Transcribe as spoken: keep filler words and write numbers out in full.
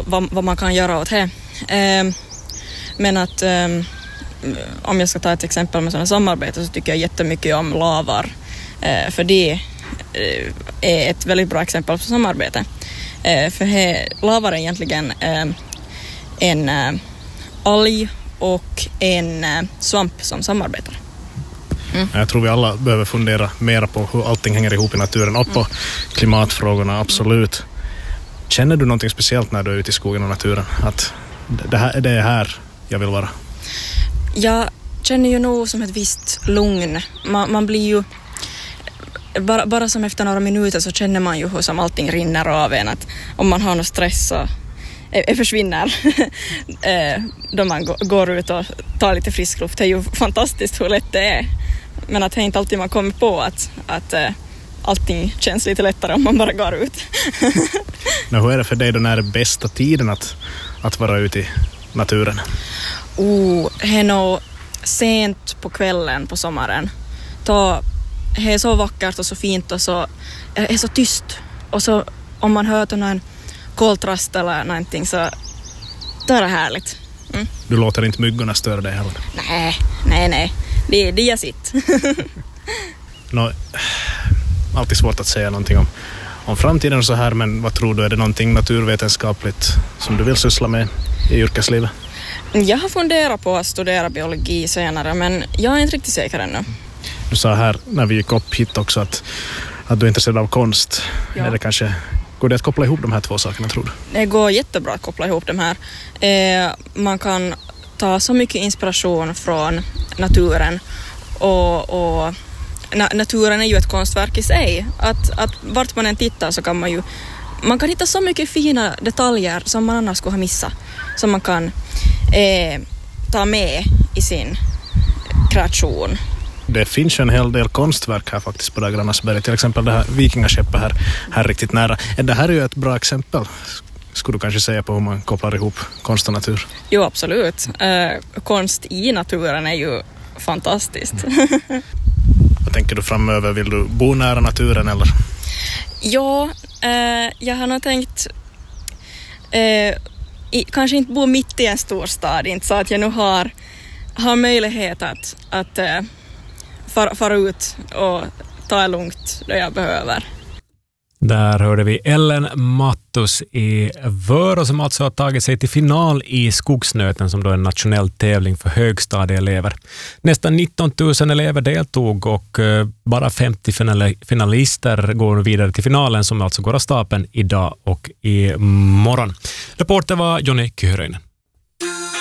vad, vad man kan göra åt det. Eh, men att eh, om jag ska ta ett exempel med sådana samarbete så tycker jag jättemycket om lavar. Eh, för det eh, är ett väldigt bra exempel på samarbete. Eh, för he, lavar är egentligen eh, en eh, alg och en eh, svamp som samarbetar. Mm. Jag tror vi alla behöver fundera mer på hur allting hänger ihop i naturen och på mm. klimatfrågorna, absolut. Känner du någonting speciellt när du är ute i skogen och naturen? Att det, här, det är här jag vill vara? Jag känner ju nog som ett visst lugn. Man, man blir ju... Bara, bara som efter några minuter så känner man ju hur som allting rinner av en. Att om man har någon stress så är, försvinner då man går ut och tar lite frisk luft. Det är ju fantastiskt hur lätt det är. Men att det är inte alltid man kommer på att, att allting känns lite lättare om man bara går ut. Men hur är det för dig då, när är det bästa tiden att, att vara ute i naturen? Oh, det är nog sent på kvällen på sommaren. Då det är så vackert och så fint och så det är så tyst. Och så om man hör någon koltrast eller någonting så då är det härligt. Mm. Du låter inte myggorna störa dig heller? Nej, nej, nej. Det, det är sitt. Nå, alltid svårt att säga någonting om, om framtiden och så här, men vad tror du, är det någonting naturvetenskapligt som du vill syssla med i yrkeslivet? Jag har funderat på att studera biologi senare, men jag är inte riktigt säker ännu. Du sa här när vi gick upp hit också att, att du är intresserad av konst. Ja. Är det kanske, går det att koppla ihop de här två sakerna, tror du? Det går jättebra att koppla ihop de här. Eh, man kan ta så mycket inspiration från naturen och, och na- naturen är ju ett konstverk i sig. Att, att vart man än tittar så kan man ju man kan hitta så mycket fina detaljer som man annars skulle ha missat, som man kan eh, ta med i sin kreation. Det finns en hel del konstverk här faktiskt på Grannasberg. Till exempel det här vikingaskeppet här, här riktigt nära. Det här är ju ett bra exempel, skulle du kanske säga, på hur man kopplar ihop konst och natur. Jo, absolut. Eh, konst i naturen är ju fantastiskt. Mm. Vad tänker du framöver? Vill du bo nära naturen eller? Ja, eh, jag har nog tänkt eh, i, kanske inte bo mitt i en stor stad, inte så att jag nu har, har möjlighet att, att eh, fara, fara ut och ta det lugnt då jag behöver. Där hörde vi Ellen Mattus i Vörå som alltså har tagit sig till final i Skogsnöten, som då är en nationell tävling för högstadieelever. Nästan nitton tusen elever deltog och bara femtio finalister går vidare till finalen, som alltså går av stapeln idag och imorgon. Reporter var Jonny Kyhöröinen.